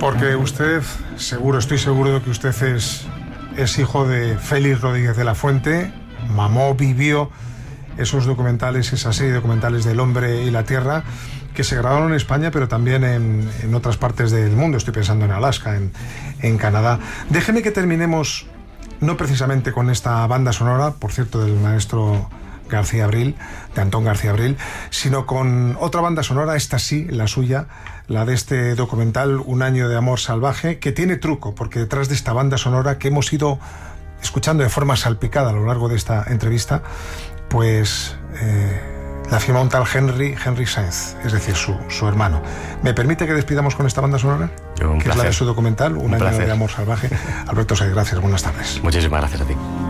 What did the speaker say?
Porque usted, estoy seguro de que usted es hijo de Félix Rodríguez de la Fuente, mamó, vivió esos documentales, esa serie de documentales del hombre y la tierra, que se grabaron en España, pero también en otras partes del mundo. Estoy pensando en Alaska, en Canadá. Déjeme que terminemos, no precisamente con esta banda sonora, por cierto, del maestro García Abril, de Antón García Abril, sino con otra banda sonora, esta sí, la suya, la de este documental Un año de amor salvaje, que tiene truco, porque detrás de esta banda sonora que hemos ido escuchando de forma salpicada a lo largo de esta entrevista, pues la firma un tal Henry Sáenz, es decir, su hermano. ¿Me permite que despidamos con esta banda sonora? Un placer. Es la de su documental, Un año de amor salvaje. Alberto Sáenz, gracias, buenas tardes. Muchísimas gracias a ti.